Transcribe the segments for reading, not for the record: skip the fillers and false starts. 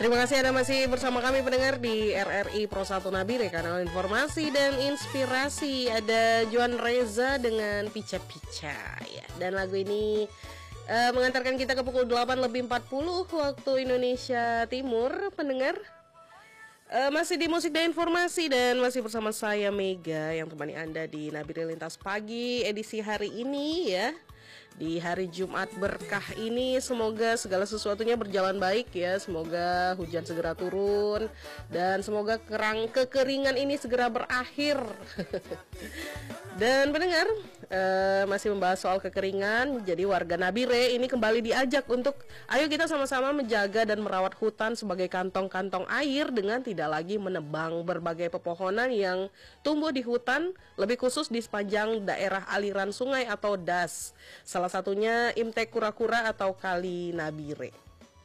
Terima kasih Anda masih bersama kami pendengar di RRI Pro 1 Nabire, kanal informasi dan inspirasi. Ada Juan Reza dengan Pica-Pica ya. Dan lagu ini mengantarkan kita ke pukul 8:40 waktu Indonesia Timur, pendengar. Masih di musik dan informasi dan masih bersama saya Mega yang temani Anda di Nabire Lintas Pagi edisi hari ini ya. Di hari Jumat berkah ini semoga segala sesuatunya berjalan baik ya. Semoga hujan segera turun dan semoga kekeringan ini segera berakhir. Dan pendengar, masih membahas soal kekeringan. Jadi warga Nabire ini kembali diajak untuk ayo kita sama-sama menjaga dan merawat hutan sebagai kantong-kantong air dengan tidak lagi menebang berbagai pepohonan yang tumbuh di hutan, lebih khusus di sepanjang daerah aliran sungai atau das. Salah satunya Imtek Kura-Kura atau Kali Nabire.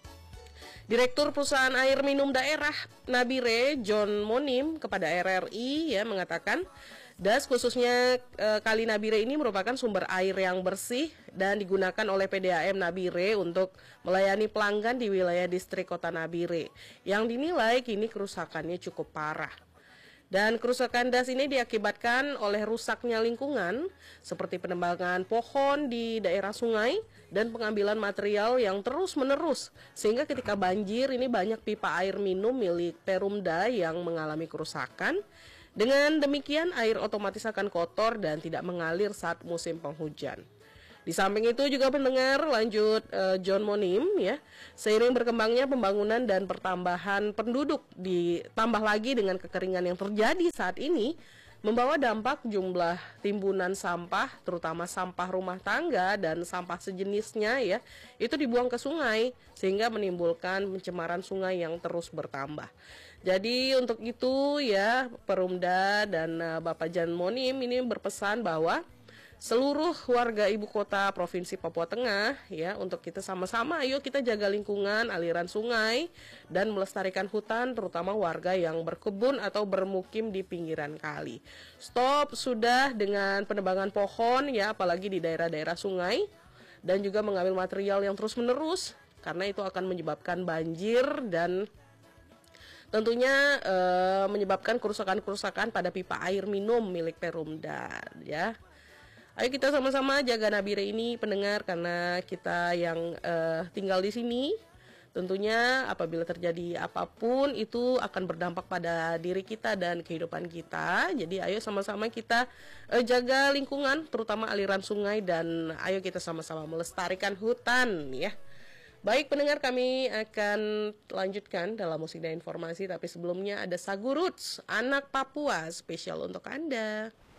Direktur Perusahaan Air Minum Daerah Nabire, John Monim, kepada RRI ya mengatakan, das khususnya Kali Nabire ini merupakan sumber air yang bersih dan digunakan oleh PDAM Nabire untuk melayani pelanggan di wilayah distrik Kota Nabire yang dinilai kini kerusakannya cukup parah. Dan kerusakan das ini diakibatkan oleh rusaknya lingkungan seperti penebangan pohon di daerah sungai dan pengambilan material yang terus-menerus sehingga ketika banjir ini banyak pipa air minum milik Perumda yang mengalami kerusakan. Dengan demikian air otomatis akan kotor dan tidak mengalir saat musim penghujan. Di samping itu juga pendengar, lanjut John Monim ya, seiring berkembangnya pembangunan dan pertambahan penduduk ditambah lagi dengan kekeringan yang terjadi saat ini membawa dampak jumlah timbunan sampah, terutama sampah rumah tangga dan sampah sejenisnya ya, itu dibuang ke sungai sehingga menimbulkan pencemaran sungai yang terus bertambah. Jadi untuk itu ya Perumda dan Bapak John Monim ini berpesan bahwa seluruh warga ibu kota Provinsi Papua Tengah ya, untuk kita sama-sama ayo kita jaga lingkungan, aliran sungai dan melestarikan hutan, terutama warga yang berkebun atau bermukim di pinggiran kali. Stop sudah dengan penebangan pohon ya, apalagi di daerah-daerah sungai, dan juga mengambil material yang terus-menerus karena itu akan menyebabkan banjir dan tentunya menyebabkan kerusakan-kerusakan pada pipa air minum milik Perumda ya. Ayo kita sama-sama jaga Nabire ini pendengar, karena kita yang tinggal di sini tentunya apabila terjadi apapun itu akan berdampak pada diri kita dan kehidupan kita. Jadi ayo sama-sama kita jaga lingkungan, terutama aliran sungai, dan ayo kita sama-sama melestarikan hutan ya. Baik pendengar, kami akan lanjutkan dalam musik dan informasi, tapi sebelumnya ada Sagu Roots, anak Papua, spesial untuk Anda.